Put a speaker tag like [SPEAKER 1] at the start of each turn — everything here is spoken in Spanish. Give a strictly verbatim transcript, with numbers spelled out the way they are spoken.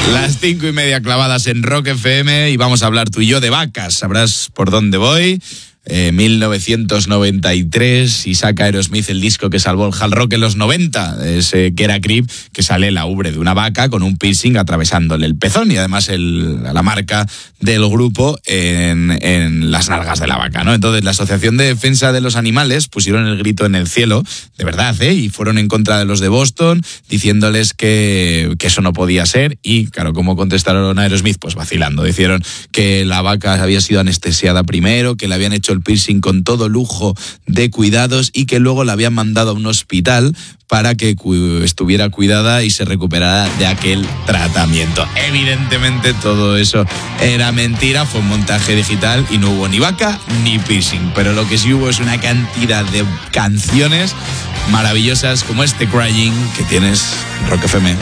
[SPEAKER 1] Las cinco y media clavadas en Rock F M y vamos a hablar tú y yo de vacas. Sabrás por dónde voy. Eh, mil novecientos noventa y tres y saca Aerosmith el disco que salvó el hard rock en los noventa, ese que era Creep, que sale la ubre de una vaca con un piercing atravesándole el pezón y además el, la marca del grupo en, en las nalgas de la vaca, ¿no? Entonces la Asociación de Defensa de los Animales pusieron el grito en el cielo, de verdad, ¿eh? Y fueron en contra de los de Boston diciéndoles que, que eso no podía ser y claro, ¿cómo contestaron a Aerosmith? Pues vacilando, dijeron que la vaca había sido anestesiada primero, que le habían hecho el piercing con todo lujo de cuidados y que luego la habían mandado a un hospital para que cu- estuviera cuidada y se recuperara de aquel tratamiento. Evidentemente todo eso era mentira, fue un montaje digital y no hubo ni vaca ni piercing, pero lo que sí hubo es una cantidad de canciones maravillosas como este Crying que tienes en Rock F M.